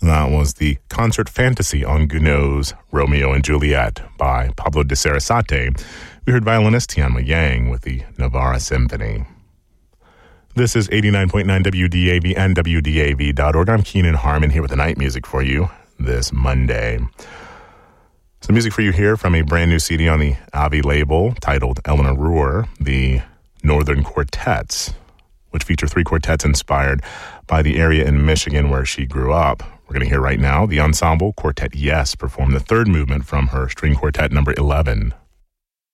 That was the concert fantasy on Gounod's Romeo and Juliet by Pablo de Sarasate. We heard violinist Tianma Yang with the Navarra Symphony. This is 89.9 WDAV and WDAV.org. I'm Keenan Harmon here with the night music for you this Monday. Some music for you here from a brand new CD on the Avi label titled Eleanor Rohr, the Northern Quartets, which feature 3 quartets inspired by the area in Michigan where she grew up. We're going to hear right now the ensemble Quartet Yes perform the 3rd movement from her string quartet number 11.